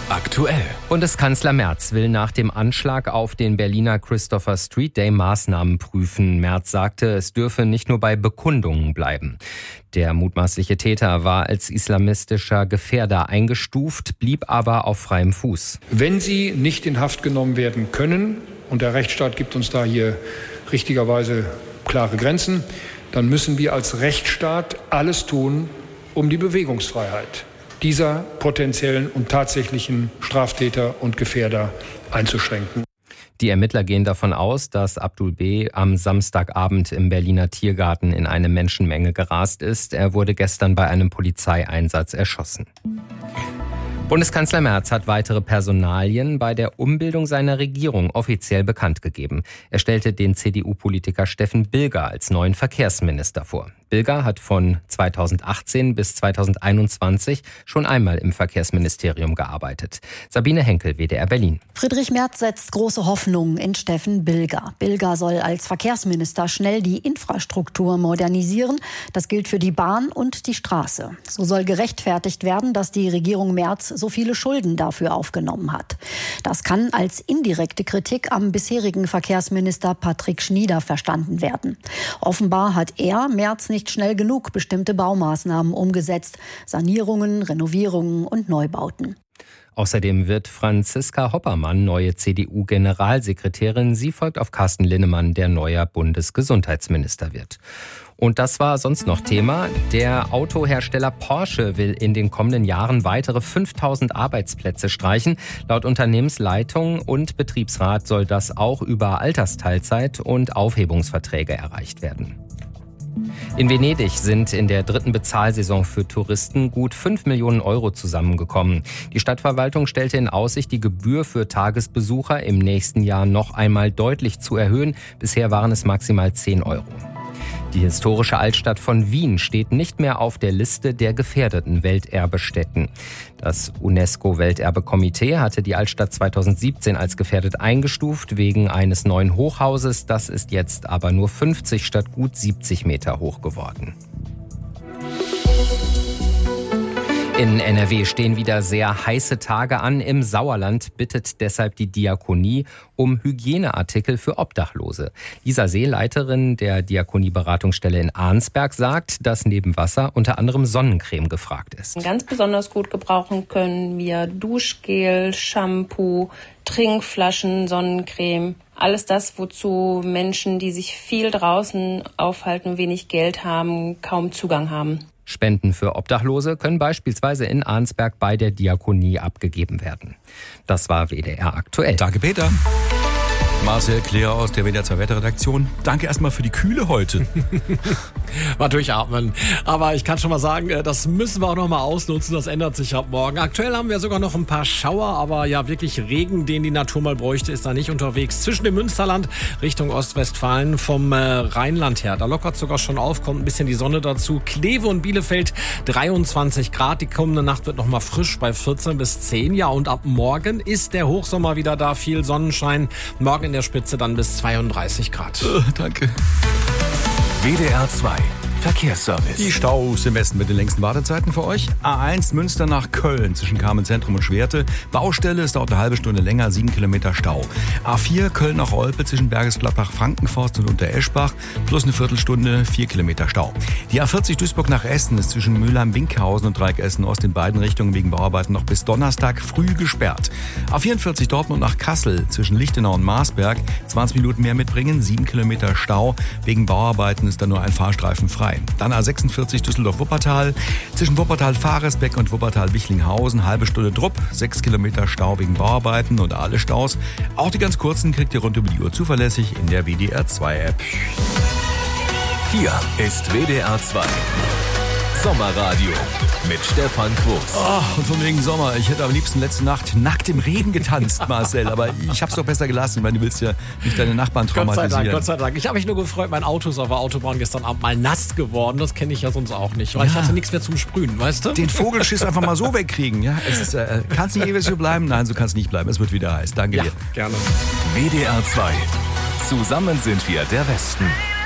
aktuell. Bundeskanzler Merz will nach dem Anschlag auf den Berliner Christopher Street Day Maßnahmen prüfen. Merz sagte, es dürfe nicht nur bei Bekundungen bleiben. Der mutmaßliche Täter war als islamistischer Gefährder eingestuft, blieb aber auf freiem Fuß. Wenn sie nicht in Haft genommen werden können, und der Rechtsstaat gibt uns da hier richtigerweise klare Grenzen, dann müssen wir als Rechtsstaat alles tun, um die Bewegungsfreiheit dieser potenziellen und tatsächlichen Straftäter und Gefährder einzuschränken. Die Ermittler gehen davon aus, dass Abdul B. am Samstagabend im Berliner Tiergarten in eine Menschenmenge gerast ist. Er wurde gestern bei einem Polizeieinsatz erschossen. Bundeskanzler Merz hat weitere Personalien bei der Umbildung seiner Regierung offiziell bekannt gegeben. Er stellte den CDU-Politiker Steffen Bilger als neuen Verkehrsminister vor. Bilger hat von 2018 bis 2021 schon einmal im Verkehrsministerium gearbeitet. Sabine Henkel, WDR Berlin. Friedrich Merz setzt große Hoffnungen in Steffen Bilger. Bilger soll als Verkehrsminister schnell die Infrastruktur modernisieren. Das gilt für die Bahn und die Straße. So soll gerechtfertigt werden, dass die Regierung Merz so viele Schulden dafür aufgenommen hat. Das kann als indirekte Kritik am bisherigen Verkehrsminister Patrick Schnieder verstanden werden. Offenbar hat er Merz nicht schnell genug bestimmte Baumaßnahmen umgesetzt. Sanierungen, Renovierungen und Neubauten. Außerdem wird Franziska Hoppermann neue CDU-Generalsekretärin. Sie folgt auf Carsten Linnemann, der neuer Bundesgesundheitsminister wird. Und das war sonst noch Thema. Der Autohersteller Porsche will in den kommenden Jahren weitere 5000 Arbeitsplätze streichen. Laut Unternehmensleitung und Betriebsrat soll das auch über Altersteilzeit und Aufhebungsverträge erreicht werden. In Venedig sind in der dritten Bezahlsaison für Touristen gut 5 Millionen Euro zusammengekommen. Die Stadtverwaltung stellte in Aussicht, die Gebühr für Tagesbesucher im nächsten Jahr noch einmal deutlich zu erhöhen. Bisher waren es maximal 10 Euro. Die historische Altstadt von Wien steht nicht mehr auf der Liste der gefährdeten Welterbestätten. Das UNESCO-Welterbekomitee hatte die Altstadt 2017 als gefährdet eingestuft wegen eines neuen Hochhauses. Das ist jetzt aber nur 50 statt gut 70 Meter hoch geworden. In NRW stehen wieder sehr heiße Tage an. Im Sauerland bittet deshalb die Diakonie um Hygieneartikel für Obdachlose. Lisa See, Leiterin der Diakonieberatungsstelle in Arnsberg, sagt, dass neben Wasser unter anderem Sonnencreme gefragt ist. Ganz besonders gut gebrauchen können wir Duschgel, Shampoo, Trinkflaschen, Sonnencreme. Alles das, wozu Menschen, die sich viel draußen aufhalten, wenig Geld haben, kaum Zugang haben. Spenden für Obdachlose können beispielsweise in Arnsberg bei der Diakonie abgegeben werden. Das war WDR aktuell. Danke, Peter. Marcel Kleer aus der WDR 2 Wetterredaktion. Danke erstmal für die Kühle heute. Mal durchatmen. Aber ich kann schon mal sagen, das müssen wir auch noch mal ausnutzen. Das ändert sich ab morgen. Aktuell haben wir sogar noch ein paar Schauer, aber ja wirklich Regen, den die Natur mal bräuchte, ist da nicht unterwegs. Zwischen dem Münsterland Richtung Ostwestfalen vom Rheinland her. Da lockert sogar schon auf, kommt ein bisschen die Sonne dazu. Kleve und Bielefeld 23 Grad. Die kommende Nacht wird noch mal frisch bei 14 bis 10. Ja, und ab morgen ist der Hochsommer wieder da. Viel Sonnenschein. Morgen in der Spitze dann bis 32 Grad. Danke. WDR 2 Verkehrsservice. Die Staus im Westen mit den längsten Wartezeiten für euch. A1 Münster nach Köln zwischen Kamenz-Zentrum und Schwerte. Baustelle, es dauert eine halbe Stunde länger, 7 Kilometer Stau. A4 Köln nach Olpe zwischen Bergisch Gladbach, Frankenforst und Untereschbach plus eine Viertelstunde, 4 Kilometer Stau. Die A40 Duisburg nach Essen ist zwischen Mülheim-Winkhausen und Dreieck Essen-Ost in beiden Richtungen wegen Bauarbeiten noch bis Donnerstag früh gesperrt. A44 Dortmund nach Kassel zwischen Lichtenau und Marsberg 20 Minuten mehr mitbringen, 7 Kilometer Stau. Wegen Bauarbeiten ist da nur ein Fahrstreifen frei. Dann A46 Düsseldorf-Wuppertal. Zwischen Wuppertal-Fahresbeck und Wuppertal-Wichlinghausen halbe Stunde Drupp, 6 Kilometer Stau wegen Bauarbeiten und alle Staus. Auch die ganz kurzen kriegt ihr rund um die Uhr zuverlässig in der WDR 2 App. Hier ist WDR 2 Sommerradio mit Stefan Quos. Oh, und von wegen Sommer. Ich hätte am liebsten letzte Nacht nackt im Regen getanzt, Marcel. Aber ich hab's doch besser gelassen. Ich meine, du willst ja nicht deine Nachbarn traumatisieren. Gott sei Dank. Ich habe mich nur gefreut, mein Auto ist auf der Autobahn gestern Abend mal nass geworden. Das kenne ich ja sonst auch nicht. Weil ich hatte nichts mehr zum Sprühen, weißt du? Den Vogelschiss einfach mal so wegkriegen. Ja? Es ist, kannst nicht ewig so bleiben? Nein, so kannst nicht bleiben. Es wird wieder heiß. Danke dir. Gerne. WDR 2. Zusammen sind wir der Westen.